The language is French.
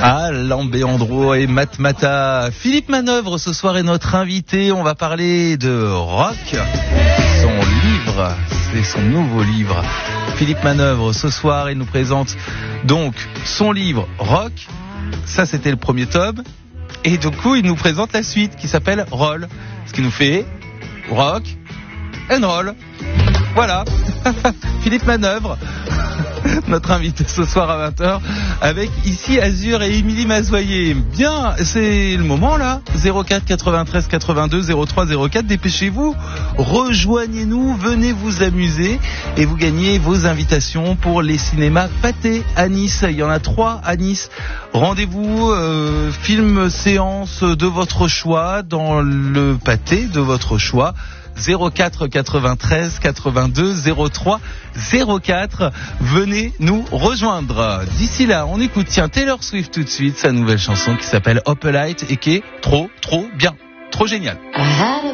Lambéandro et Matmata. Philippe Manœuvre ce soir est notre invité. On va parler de rock. Son livre, c'est son nouveau livre. Philippe Manœuvre ce soir, il nous présente donc son livre Rock. Ça c'était le premier tome. Et du coup il nous présente la suite qui s'appelle Roll. Ce qui nous fait Rock and Roll. Voilà. Philippe Manœuvre, notre invité ce soir à 20h, avec ici Azur et Émilie Mazoyer. Bien, c'est le moment là. 04 93 82 03 04. Dépêchez-vous, rejoignez-nous, venez vous amuser et vous gagnez vos invitations pour les cinémas Pathé à Nice. Il y en a 3 à Nice. Rendez-vous, film, séance de votre choix dans le Pathé de votre choix. 04 93 82 03 04. Venez nous rejoindre. D'ici là, on écoute Taylor Swift tout de suite, sa nouvelle chanson qui s'appelle Opalite et qui est trop bien, trop géniale.